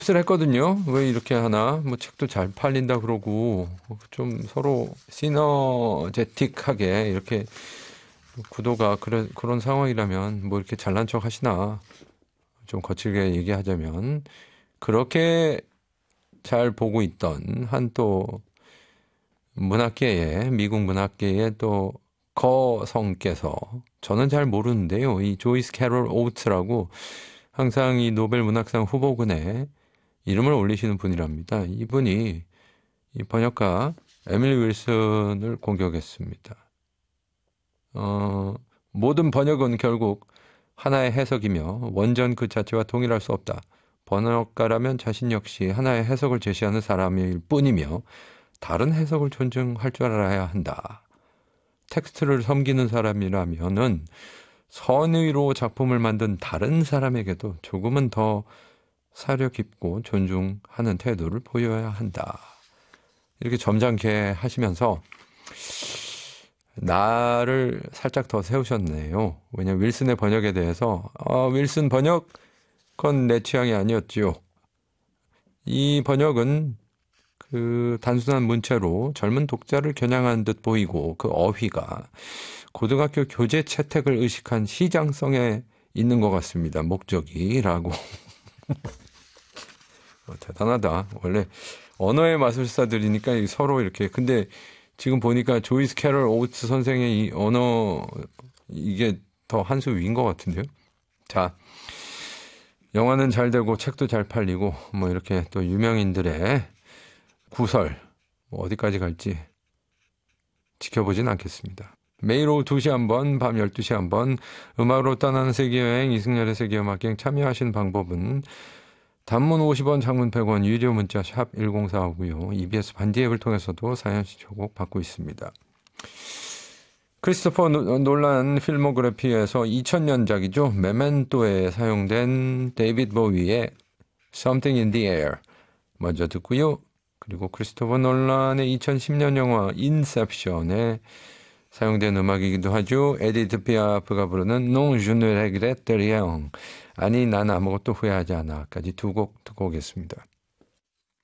을 했거든요. 왜 이렇게 하나? 뭐 책도 잘 팔린다 그러고 좀 서로 시너제틱하게 이렇게 구도가 그런 상황이라면 뭐 이렇게 잘난 척 하시나? 좀 거칠게 얘기하자면 그렇게 잘 보고 있던 한 또 문학계에 미국 문학계의 또 거성께서 저는 잘 모르는데요. 이 조이스 캐롤 오츠라고 항상 이 노벨 문학상 후보군에 이름을 올리시는 분이랍니다. 이분이 이 번역가 에밀리 윌슨을 공격했습니다. 모든 번역은 결국 하나의 해석이며 원전 그 자체와 동일할 수 없다. 번역가라면 자신 역시 하나의 해석을 제시하는 사람일 뿐이며 다른 해석을 존중할 줄 알아야 한다. 텍스트를 섬기는 사람이라면은 선의로 작품을 만든 다른 사람에게도 조금은 더 사려 깊고 존중하는 태도를 보여야 한다. 이렇게 점잖게 하시면서 나를 살짝 더 세우셨네요. 왜냐면 윌슨의 번역에 대해서 윌슨 번역 그건 내 취향이 아니었지요. 이 번역은 그 단순한 문체로 젊은 독자를 겨냥한 듯 보이고 그 어휘가 고등학교 교재 채택을 의식한 시장성에 있는 것 같습니다. 목적이라고. 대단하다. 원래 언어의 마술사들이니까 서로 이렇게. 근데 지금 보니까 조이스 캐럴 오츠 선생의 이 언어 이게 더 한 수 위인 것 같은데요. 자, 영화는 잘 되고 책도 잘 팔리고 뭐 이렇게 또 유명인들의 구설 뭐 어디까지 갈지 지켜보진 않겠습니다. 매일 오후 2시 한 번, 밤 12시 한 번 음악으로 떠나는 세계여행 이승열의 세계음악여행 참여하시는 방법은 단문 50원, 장문 100원, 유료 문자 샵 1045고요. EBS 반디 앱을 통해서도 사연 신청곡 받고 있습니다. 크리스토퍼 놀란 필모그래피에서 2000년작이죠. 메멘토에 사용된 데이비드 보위의 Something in the Air 먼저 듣고요. 그리고 크리스토퍼 놀란의 2010년 영화 인셉션에 사용된 음악이기도 하죠. 에디트 피아프가 부르는 Non je ne regrette rien. 아니 난 아무것도 후회하지 않아까지 두 곡 듣고 오겠습니다.